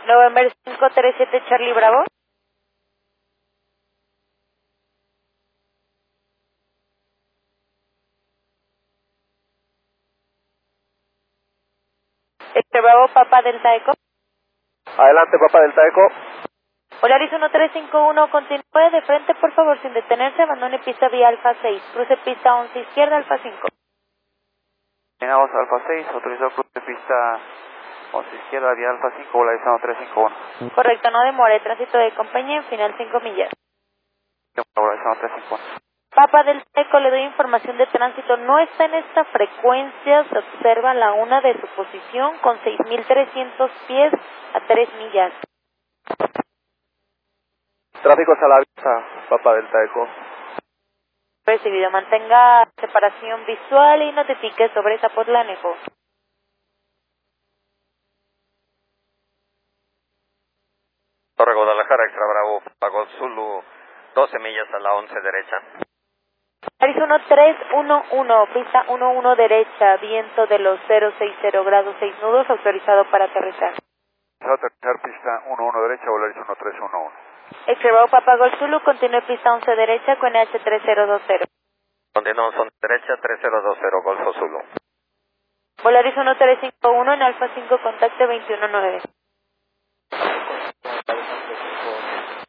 November 537 Charlie Bravo. Bravo Papa Delta Eco. Adelante, Papa Delta Eco. Polaris 1351, continúe de frente por favor sin detenerse, abandone pista vía Alfa 6, cruce pista 11 izquierda Alfa 5. Llegamos a Alfa 6, autorizado cruce pista 11 izquierda vía Alfa 5, Polaris 1351. Correcto, no demore, tránsito de compañía en final 5 millas. Polaris 1351. Papa del Eco, le doy información de tránsito, no está en esta frecuencia, se observa la una de su posición con 6.300 pies a 3 millas. Tráficos a la vista, Papa Delta Eco. Recibido, mantenga separación visual y notifique sobre Zapotlán Eco. Torre Guadalajara, Extra Bravo, Pago Zulu, 12 millas a la 11 derecha. Paris 1311, pista 11 derecha, viento de los 060 grados 6 nudos, autorizado para aterrizar. Aterrizar pista 11 derecha, Polaris 1311. Extra Papa Gol Zulu, continúe pista 11 derecha con NH3020. Continuamos 11 derecha, 3020, Golfo Zulu. Polaris 1351 en Alfa 5, contacte 219.